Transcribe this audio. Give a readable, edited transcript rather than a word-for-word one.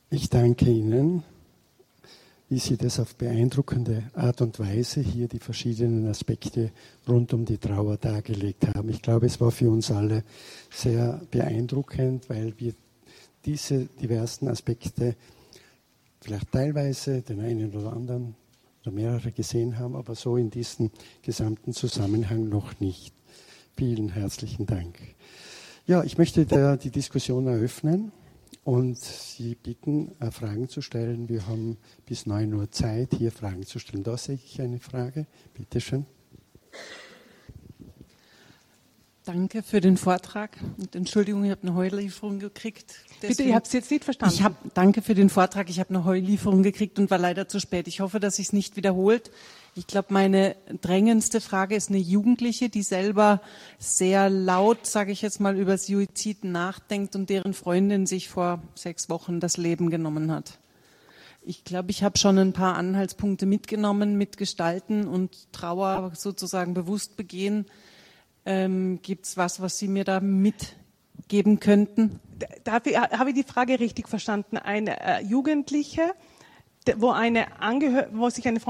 Ich danke Ihnen, wie Sie das auf beeindruckende Art und Weise hier die verschiedenen Aspekte rund um die Trauer dargelegt haben. Ich glaube, es war für uns alle sehr beeindruckend, weil wir diese diversen Aspekte vielleicht teilweise den einen oder anderen oder mehrere gesehen haben, aber so in diesem gesamten Zusammenhang noch nicht. Vielen herzlichen Dank. Ja, ich möchte die Diskussion eröffnen und Sie bitten, Fragen zu stellen. Wir haben bis 9 Uhr Zeit, hier Fragen zu stellen. Da sehe ich eine Frage. Bitte schön. Danke für den Vortrag. Und Entschuldigung, ich habe eine Heulieferung gekriegt. Bitte, ich habe es jetzt nicht verstanden. Danke für den Vortrag. Ich habe eine Heulieferung gekriegt und war leider zu spät. Ich hoffe, dass sich es nicht wiederholt. Ich glaube, meine drängendste Frage ist eine Jugendliche, die selber sehr laut, sage ich jetzt mal, über Suizid nachdenkt und deren Freundin sich vor 6 Wochen das Leben genommen hat. Ich glaube, ich habe schon ein paar Anhaltspunkte mitgenommen mit Gestalten und Trauer sozusagen bewusst begehen. Gibt es was Sie mir da mitgeben könnten? Habe ich die Frage richtig verstanden? Eine Jugendliche, wo sich eine